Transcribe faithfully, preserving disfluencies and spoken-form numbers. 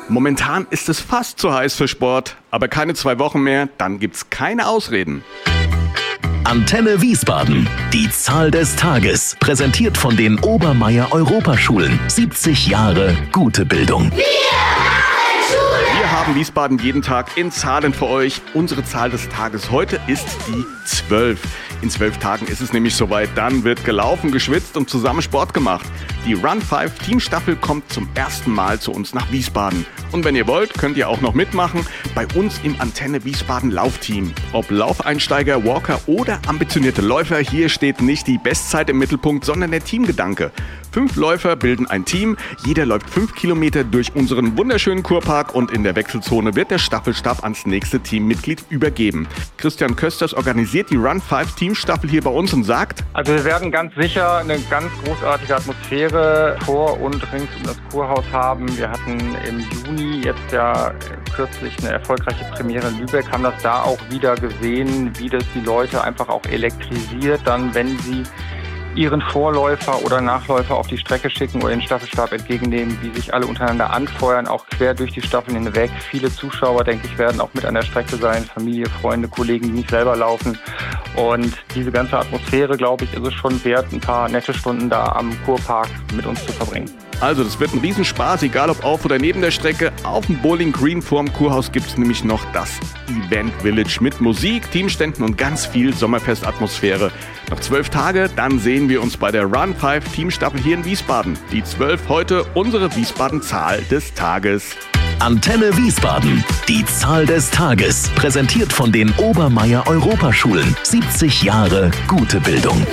Momentan ist es fast zu heiß für Sport, aber keine zwei Wochen mehr, dann gibt's keine Ausreden. Antenne Wiesbaden. Die Zahl des Tages. Präsentiert von den Obermeier Europaschulen. siebzig Jahre gute Bildung. Wir haben Wiesbaden jeden Tag in Zahlen für euch. Unsere Zahl des Tages heute ist die zwölf. In zwölf Tagen ist es nämlich soweit. Dann wird gelaufen, geschwitzt und zusammen Sport gemacht. Die Run fünf Teamstaffel kommt zum ersten Mal zu uns nach Wiesbaden. Und wenn ihr wollt, könnt ihr auch noch mitmachen bei uns im Antenne Wiesbaden Laufteam. Ob Laufeinsteiger, Walker oder ambitionierte Läufer, hier steht nicht die Bestzeit im Mittelpunkt, sondern der Teamgedanke. Fünf Läufer bilden ein Team. Jeder läuft fünf Kilometer durch unseren wunderschönen Kurpark und in der Wechselzone wird der Staffelstab ans nächste Teammitglied übergeben. Christian Kösters organisiert die Run fünf Teamstaffel hier bei uns und sagt: Also wir werden ganz sicher eine ganz großartige Atmosphäre vor und rings um das Kurhaus haben. Wir hatten im Juni jetzt ja kürzlich eine erfolgreiche Premiere in Lübeck, haben das da auch wieder gesehen, wie das die Leute einfach auch elektrisiert, dann wenn sie ihren Vorläufer oder Nachläufer auf die Strecke schicken oder den Staffelstab entgegennehmen, wie sich alle untereinander anfeuern, auch quer durch die Staffeln hinweg. Viele Zuschauer, denke ich, werden auch mit an der Strecke sein, Familie, Freunde, Kollegen, die nicht selber laufen. Und diese ganze Atmosphäre, glaube ich, ist es schon wert, ein paar nette Stunden da am Kurpark mit uns zu verbringen. Also, das wird ein Riesenspaß, egal ob auf oder neben der Strecke. Auf dem Bowling Green vorm Kurhaus gibt es nämlich noch das Event Village mit Musik, Teamständen und ganz viel Sommerfestatmosphäre. Noch zwölf Tage, dann sehen wir uns bei der Run fünf Teamstaffel hier in Wiesbaden. Die zwölf heute, unsere Wiesbaden-Zahl des Tages. Antenne Wiesbaden. Die Zahl des Tages. Präsentiert von den Obermeier Europaschulen. siebzig Jahre gute Bildung.